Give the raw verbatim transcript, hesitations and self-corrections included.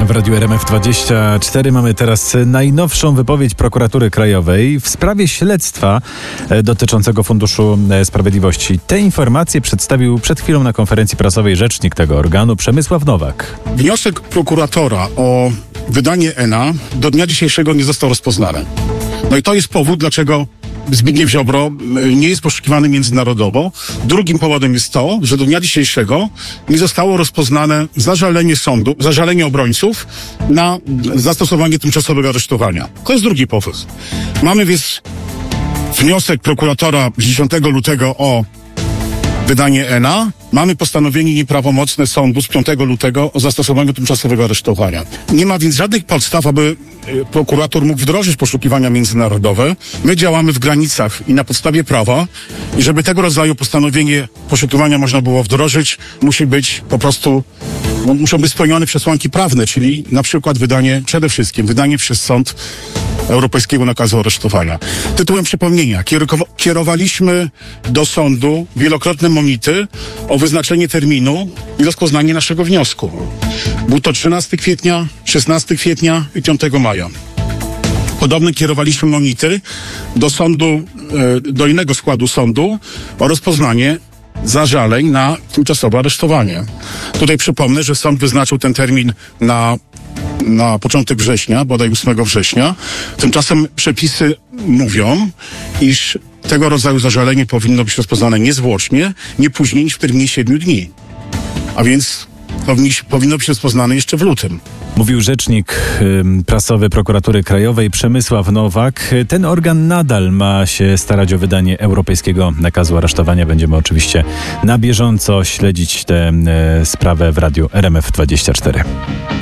W Radiu R M F dwadzieścia cztery mamy teraz najnowszą wypowiedź Prokuratury Krajowej w sprawie śledztwa dotyczącego Funduszu Sprawiedliwości. Te informacje przedstawił przed chwilą na konferencji prasowej rzecznik tego organu Przemysław Nowak. Wniosek prokuratora o wydanie E N A do dnia dzisiejszego nie został rozpoznany. No i to jest powód, dlaczego Zbigniew Ziobro nie jest poszukiwany międzynarodowo. Drugim powodem jest to, że do dnia dzisiejszego nie zostało rozpoznane zażalenie sądu, zażalenie obrońców na zastosowanie tymczasowego aresztowania. To jest drugi powód. Mamy więc wniosek prokuratora z dziesiątego lutego o wydanie E N A. Mamy postanowienie nieprawomocne sądu z piątego lutego o zastosowaniu tymczasowego aresztowania. Nie ma więc żadnych podstaw, aby prokurator mógł wdrożyć poszukiwania międzynarodowe. My działamy w granicach i na podstawie prawa i żeby tego rodzaju postanowienie poszukiwania można było wdrożyć, musi być po prostu, no, muszą być spełnione przesłanki prawne, czyli na przykład wydanie, przede wszystkim wydanie przez sąd Europejskiego nakazu aresztowania. Tytułem przypomnienia, kierowaliśmy do sądu wielokrotne monity o wyznaczenie terminu i rozpoznanie naszego wniosku. Był to trzynastego kwietnia, szesnastego kwietnia i piątego maja. Podobnie kierowaliśmy monity do sądu, do innego składu sądu o rozpoznanie zażaleń na tymczasowe aresztowanie. Tutaj przypomnę, że sąd wyznaczył ten termin na na początek września, bodaj ósmego września. Tymczasem przepisy mówią, iż tego rodzaju zażalenie powinno być rozpoznane niezwłocznie, nie później niż w terminie siedmiu dni. A więc powinno być rozpoznane jeszcze w lutym. Mówił rzecznik y, prasowy Prokuratury Krajowej Przemysław Nowak. Ten organ nadal ma się starać o wydanie europejskiego nakazu aresztowania. Będziemy oczywiście na bieżąco śledzić tę y, sprawę w Radiu R M F dwadzieścia cztery.